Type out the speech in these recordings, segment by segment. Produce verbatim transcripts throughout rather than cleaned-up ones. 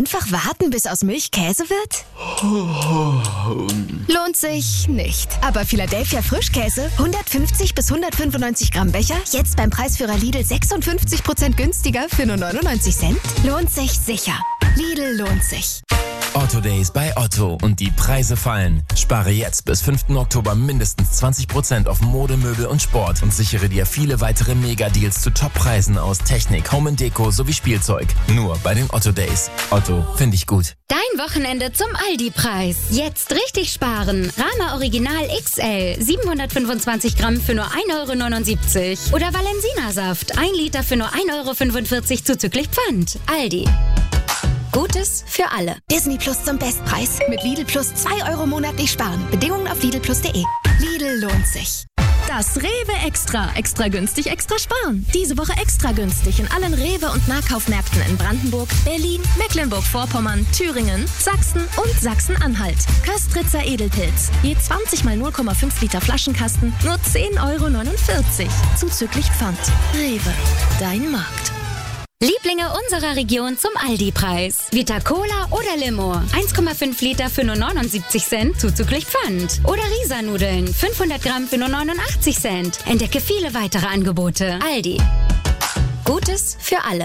Einfach warten, bis aus Milch Käse wird? Lohnt sich nicht. Aber Philadelphia Frischkäse, hundertfünfzig bis hundertfünfundneunzig Gramm Becher, jetzt beim Preisführer Lidl sechsundfünfzig Prozent günstiger für nur neunundneunzig Cent? Lohnt sich sicher. Lidl lohnt sich. Otto Days bei Otto und die Preise fallen. Spare jetzt bis fünften Oktober mindestens zwanzig Prozent auf Mode, Möbel und Sport und sichere dir viele weitere Mega-Deals zu Top-Preisen aus Technik, Home and Deko sowie Spielzeug. Nur bei den Otto Days. Otto, finde ich gut. Dein Wochenende zum Aldi-Preis. Jetzt richtig sparen. Rama Original X L, siebenhundertfünfundzwanzig Gramm für nur ein Euro neunundsiebzig. Oder Valensina-Saft, ein Liter für nur ein Euro fünfundvierzig zuzüglich Pfand. Aldi. Gutes für alle. Disney Plus zum Bestpreis. Mit Lidl Plus zwei Euro monatlich sparen. Bedingungen auf lidl plus punkt de. Lidl lohnt sich. Das Rewe Extra. Extra günstig, extra sparen. Diese Woche extra günstig in allen Rewe- und Nahkaufmärkten in Brandenburg, Berlin, Mecklenburg-Vorpommern, Thüringen, Sachsen und Sachsen-Anhalt. Köstritzer Edelpilz. Je zwanzig mal null Komma fünf Liter Flaschenkasten. Nur zehn Euro neunundvierzig. Zuzüglich Pfand. Rewe. Dein Markt. Lieblinge unserer Region zum Aldi-Preis. Vita Cola oder Limo. eins Komma fünf Liter für nur neunundsiebzig Cent, zuzüglich Pfand. Oder Risa-Nudeln. fünfhundert Gramm für nur neunundachtzig Cent. Entdecke viele weitere Angebote. Aldi. Gutes für alle.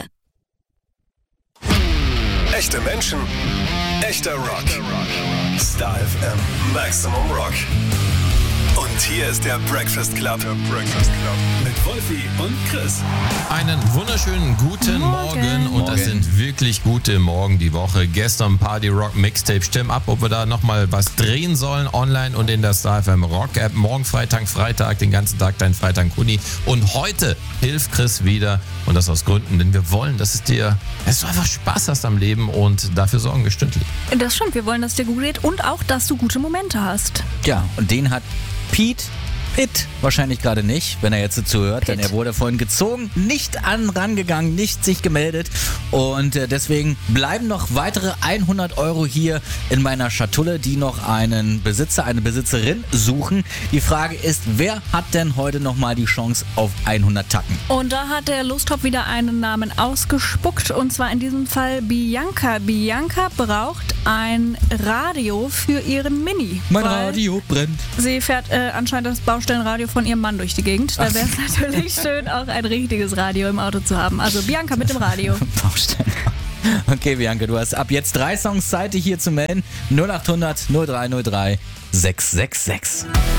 Echte Menschen, echter Rock. Star F M Maximum Rock. Und hier ist der Breakfast Club. Der Breakfast Club. Mit Wolfi und Chris. Einen wunderschönen guten Morgen. Morgen. Und das sind wirklich gute Morgen die Woche. Gestern Party Rock Mixtape. Stimm ab, ob wir da nochmal was drehen sollen online und in der Star F M Rock App. Morgen Freitag, Freitag, den ganzen Tag dein Freitag Kuni. Und heute hilft Chris wieder. Und das aus Gründen, denn wir wollen, dass es dir, dass du einfach Spaß hast am Leben und dafür sorgen wir stündlich. Das stimmt, wir wollen, dass es dir gut geht und auch, dass du gute Momente hast. Ja, und den hat Pete Pitt wahrscheinlich gerade nicht, wenn er jetzt zuhört, Pitt. Denn er wurde vorhin gezogen, nicht an rangegangen, nicht sich gemeldet und äh, deswegen bleiben noch weitere hundert Euro hier in meiner Schatulle, die noch einen Besitzer, eine Besitzerin suchen. Die Frage ist, wer hat denn heute nochmal die Chance auf hundert Tacken? Und da hat der Lostop wieder einen Namen ausgespuckt und zwar in diesem Fall Bianca. Bianca braucht ein Radio für ihren Mini. Mein Radio brennt. Sie fährt äh, anscheinend das Baustellenradio von ihrem Mann durch die Gegend. Da wäre es natürlich schön, auch ein richtiges Radio im Auto zu haben. Also Bianca mit dem Radio. Baustellen. Okay, Bianca, du hast ab jetzt drei Songs Zeit, dich hier zu melden. null acht hundert null drei null drei sechs sechs sechs.